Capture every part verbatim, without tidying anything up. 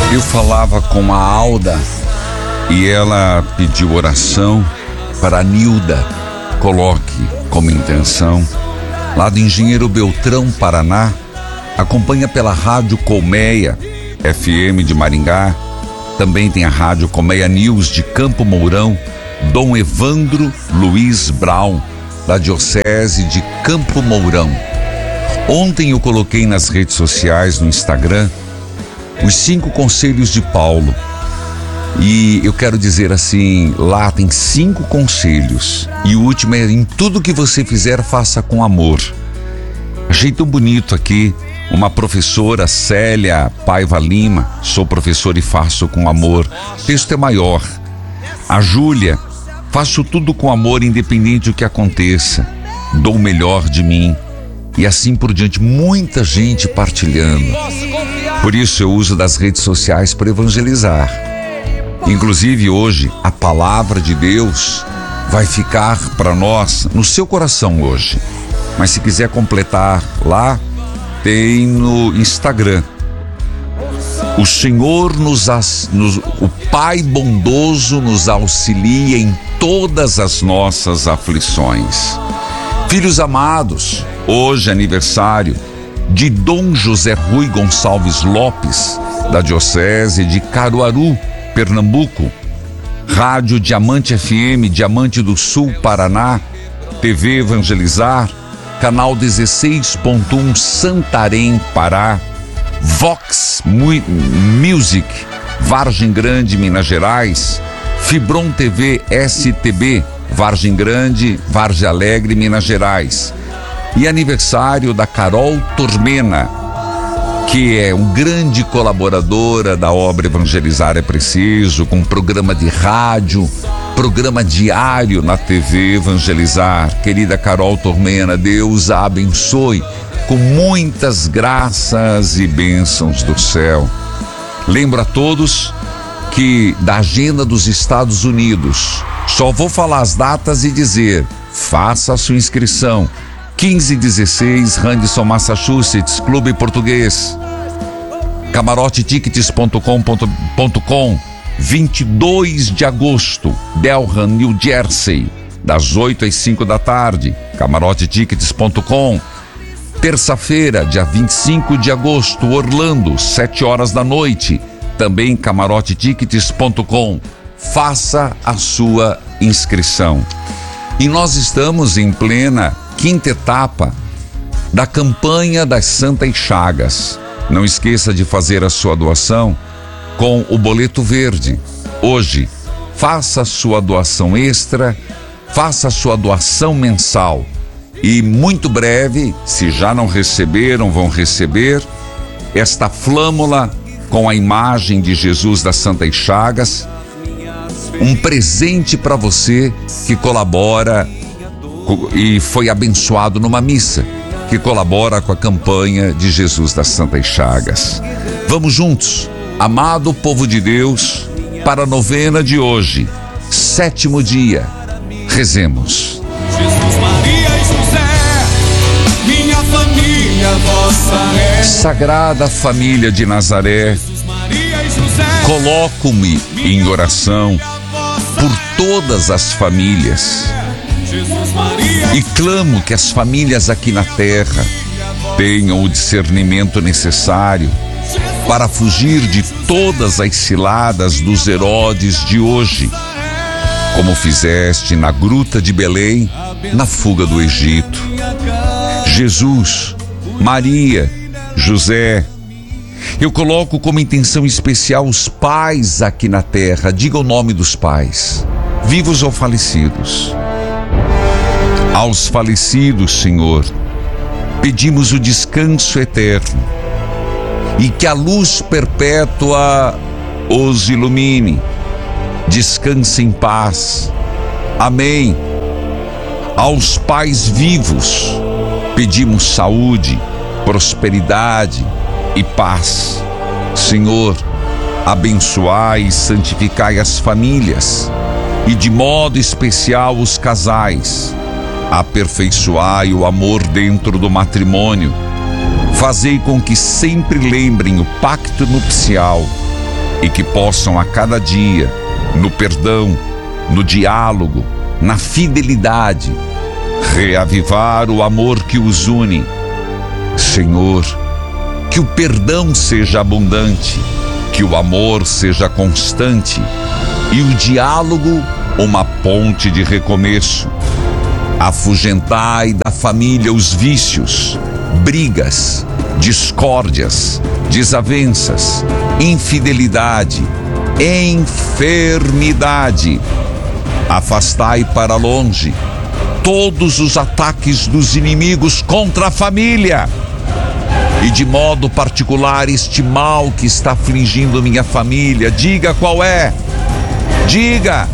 Eu falava com a Alda e ela pediu oração para a Nilda. Coloque como intenção. Lá do Engenheiro Beltrão, Paraná. Acompanha pela Rádio Colmeia F M de Maringá. Também tem a Rádio Colmeia News de Campo Mourão. Dom Evandro Luiz Brown, da Diocese de Campo Mourão. Ontem eu coloquei nas redes sociais, no Instagram, os cinco conselhos de Paulo. E eu quero dizer assim, lá tem cinco conselhos. E o último é: em tudo que você fizer, faça com amor. Achei tão bonito aqui. Uma professora, Célia Paiva Lima, sou professor e faço com amor. O texto é maior. A Júlia: faço tudo com amor, independente do que aconteça. Dou o melhor de mim. E assim por diante, muita gente partilhando. Por isso eu uso das redes sociais para evangelizar. Inclusive hoje, a palavra de Deus vai ficar para nós no seu coração hoje. Mas se quiser completar lá, tem no Instagram. O Senhor nos, nos o Pai bondoso nos auxilia em todas as nossas aflições. Filhos amados, hoje é aniversário de Dom José Rui Gonçalves Lopes, da Diocese de Caruaru, Pernambuco. Rádio Diamante F M, Diamante do Sul, Paraná. T V Evangelizar, canal dezesseis ponto um, Santarém, Pará. Vox Music, Vargem Grande, Minas Gerais. Fibron T V S T B, Vargem Grande, Vargem Alegre, Minas Gerais. E aniversário da Carol Tormena, que é um grande colaboradora da obra Evangelizar é Preciso, com programa de rádio, programa diário na T V Evangelizar. Querida Carol Tormena, Deus a abençoe com muitas graças e bênçãos do céu. Lembro a todos que da agenda dos Estados Unidos, só vou falar as datas e dizer: faça a sua inscrição. quinze e dezesseis, Randerson, Massachusetts, Clube Português. camarote tickets ponto com ponto com, vinte e dois de agosto, Delran, New Jersey, das oito às cinco da tarde, camarote tickets ponto com. Terça-feira, dia vinte e cinco de agosto, Orlando, sete horas da noite, também camarote tickets ponto com. Faça a sua inscrição. E nós estamos em plena quinta etapa da campanha das Santas Chagas. Não esqueça de fazer a sua doação com o boleto verde. Hoje, faça a sua doação extra, faça a sua doação mensal. E muito breve, se já não receberam, vão receber esta flâmula com a imagem de Jesus das Santas Chagas. Um presente para você que colabora e foi abençoado numa missa, que colabora com a campanha de Jesus das Santas Chagas. Vamos juntos, amado povo de Deus, para a novena de hoje, sétimo dia. Rezemos. Jesus, Maria e José, minha família, vossa é. Sagrada Família de Nazaré, Jesus, Maria e José, coloco-me em oração por todas as famílias. Jesus, Maria E clamo que as famílias aqui na terra tenham o discernimento necessário para fugir de todas as ciladas dos Herodes de hoje, como fizeste na gruta de Belém, na fuga do Egito. Jesus, Maria, José, eu coloco como intenção especial os pais aqui na terra. Diga o nome dos pais, vivos ou falecidos. Aos falecidos, Senhor, pedimos o descanso eterno e que a luz perpétua os ilumine. Descanse em paz. Amém. Aos pais vivos, pedimos saúde, prosperidade e paz. Senhor, abençoai e santificai as famílias e de modo especial os casais. Aperfeiçoai o amor dentro do matrimônio. Fazei com que sempre lembrem o pacto nupcial e que possam a cada dia, no perdão, no diálogo, na fidelidade, reavivar o amor que os une. Senhor, que o perdão seja abundante, que o amor seja constante e o diálogo uma ponte de recomeço. Afugentai da família os vícios, brigas, discórdias, desavenças, infidelidade, enfermidade. Afastai para longe todos os ataques dos inimigos contra a família. E de modo particular este mal que está afligindo minha família. Diga qual é. Diga.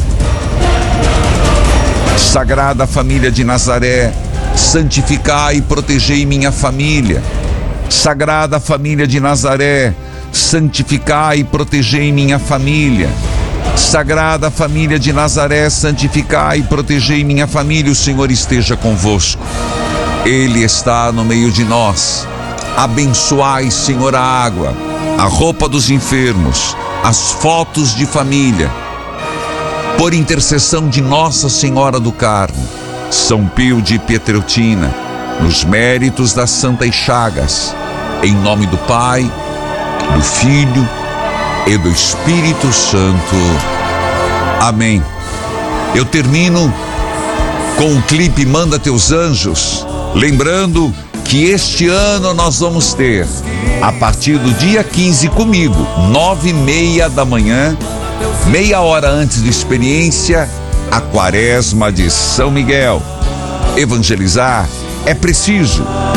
Sagrada Família de Nazaré, santificai e protegei minha família. Sagrada Família de Nazaré, santificai e protegei minha família. Sagrada Família de Nazaré, santificai e protegei minha família. O Senhor esteja convosco. Ele está no meio de nós. Abençoai, Senhor, a água, a roupa dos enfermos, as fotos de família. Por intercessão de Nossa Senhora do Carmo, São Pio de Pietreutina, nos méritos das Santas Chagas, em nome do Pai, do Filho e do Espírito Santo. Amém. Eu termino com o clipe Manda Teus Anjos, lembrando que este ano nós vamos ter, a partir do dia quinze comigo, nove e meia da manhã, meia hora antes da experiência, a Quaresma de São Miguel. Evangelizar é preciso.